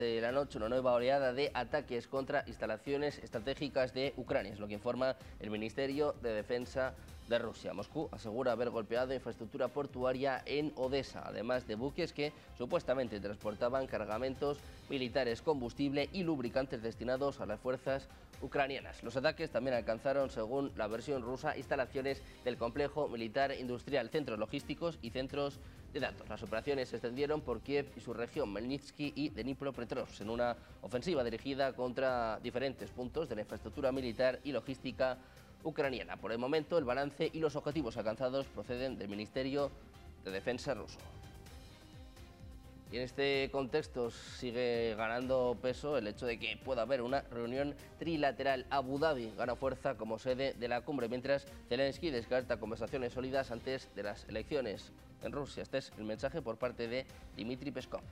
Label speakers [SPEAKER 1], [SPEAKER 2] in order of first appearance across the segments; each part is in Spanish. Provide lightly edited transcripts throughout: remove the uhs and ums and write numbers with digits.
[SPEAKER 1] De la noche, una nueva oleada de ataques contra instalaciones estratégicas de Ucrania, es lo que informa el Ministerio de Defensa de Rusia. Moscú asegura haber golpeado infraestructura portuaria en Odessa, además de buques que supuestamente transportaban cargamentos militares, combustible y lubricantes destinados a las fuerzas ucranianas. Los ataques también alcanzaron, según la versión rusa, instalaciones del complejo militar industrial, centros logísticos y centros de datos. Las operaciones se extendieron por Kiev y su región, Melnitsky y Dnipropetrovsk, en una ofensiva dirigida contra diferentes puntos de la infraestructura militar y logística ucraniana. Por el momento, el balance y los objetivos alcanzados proceden del Ministerio de Defensa ruso. Y en este contexto sigue ganando peso el hecho de que pueda haber una reunión trilateral. Abu Dhabi gana fuerza como sede de la cumbre, mientras Zelensky descarta conversaciones sólidas antes de las elecciones en Rusia. Este es el mensaje por parte de Dmitry Peskov.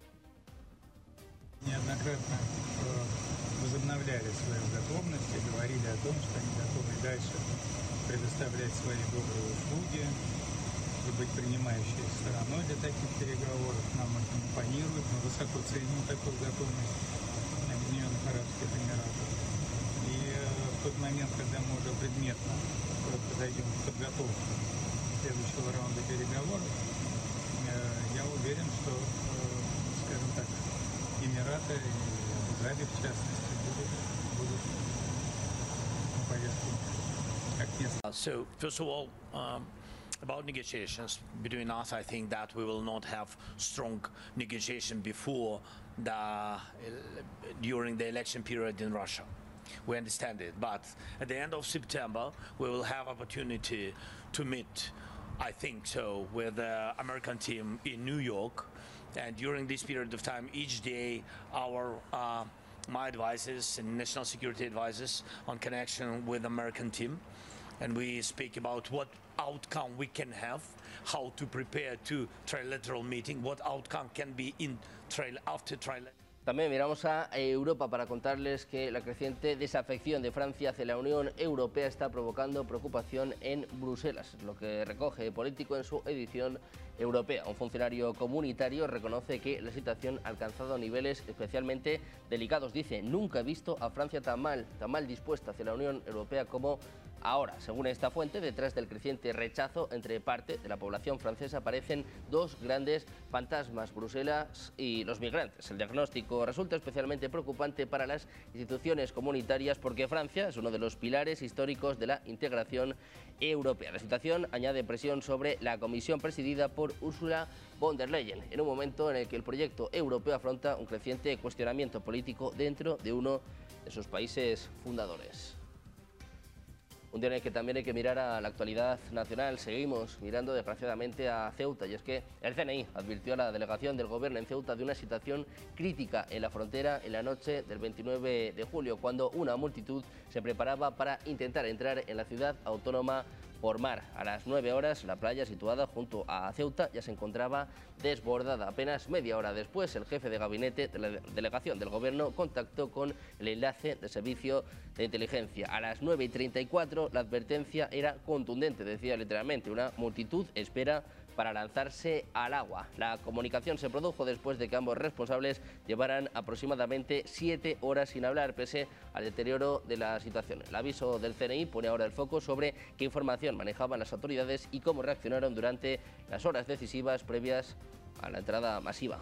[SPEAKER 2] Неоднократно возобновляли свою готовность и говорили о том, что они готовы дальше предоставлять свои добрые услуги и быть принимающей стороной для таких переговоров. Нам это импонирует, мы высоко ценим такую готовность Объединенных Арабских Эмиратов. И в тот момент, когда мы уже предметно подойдем к подготовке следующего раунда переговоров, я уверен, что, скажем так, Эмираты и Абу-Даби, в частности, будут на повестке как место.
[SPEAKER 3] So, first of all, about negotiations between us, I think that we will not have strong negotiation before during the election period in Russia. We understand it, but at the end of September, we will have opportunity to meet, I think so, with the American team in New York. And during this period of time, each day, my advisors and national security advisors on connection with the American team, and we speak about what outcome we can have, how to prepare to trilateral meeting, what outcome can be in after trilateral.
[SPEAKER 1] También miramos a Europa para contarles que la creciente desafección de Francia hacia la Unión Europea está provocando preocupación en Bruselas, lo que recoge Político en su edición europea. Un funcionario comunitario reconoce que la situación ha alcanzado niveles especialmente delicados. Dice: nunca he visto a Francia tan mal dispuesta hacia la Unión Europea como ahora. Según esta fuente, detrás del creciente rechazo entre parte de la población francesa aparecen dos grandes fantasmas: Bruselas y los migrantes. El diagnóstico resulta especialmente preocupante para las instituciones comunitarias porque Francia es uno de los pilares históricos de la integración europea. La situación añade presión sobre la Comisión presidida por Ursula von der Leyen, en un momento en el que el proyecto europeo afronta un creciente cuestionamiento político dentro de uno de sus países fundadores. Un día en el que también hay que mirar a la actualidad nacional. Seguimos mirando desgraciadamente a Ceuta, y es que el CNI advirtió a la delegación del gobierno en Ceuta de una situación crítica en la frontera en la noche del 29 de julio, cuando una multitud se preparaba para intentar entrar en la ciudad autónoma por mar. A las 9 horas, la playa situada junto a Ceuta ya se encontraba desbordada. Apenas media hora después, el jefe de gabinete de la delegación del gobierno contactó con el enlace de servicio de inteligencia. A las 9:34, la advertencia era contundente, decía literalmente: una multitud espera para lanzarse al agua. La comunicación se produjo después de que ambos responsables llevaran aproximadamente 7 horas sin hablar, pese al deterioro de la situación. El aviso del CNI pone ahora el foco sobre qué información manejaban las autoridades y cómo reaccionaron durante las horas decisivas previas a la entrada masiva.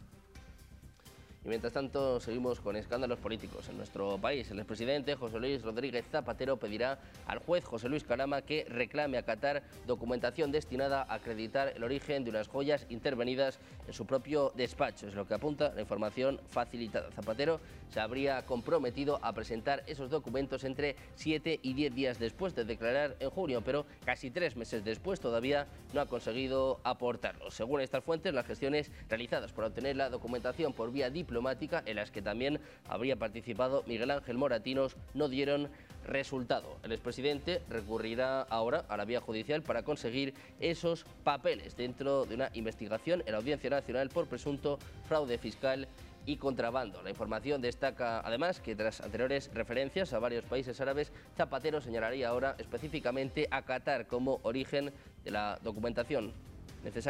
[SPEAKER 1] Y mientras tanto, seguimos con escándalos políticos en nuestro país. El expresidente José Luis Rodríguez Zapatero pedirá al juez José Luis Carama que reclame a Qatar documentación destinada a acreditar el origen de unas joyas intervenidas en su propio despacho. Es lo que apunta la información facilitada. Zapatero se habría comprometido a presentar esos documentos entre 7 y 10 días después de declarar en junio, pero casi 3 meses después todavía no ha conseguido aportarlos. Según estas fuentes, las gestiones realizadas para obtener la documentación por vía diplomática, en las que también habría participado Miguel Ángel Moratinos, no dieron resultado. El expresidente recurrirá ahora a la vía judicial para conseguir esos papeles dentro de una investigación en la Audiencia Nacional por presunto fraude fiscal y contrabando. La información destaca además que tras anteriores referencias a varios países árabes, Zapatero señalaría ahora específicamente a Qatar como origen de la documentación necesaria.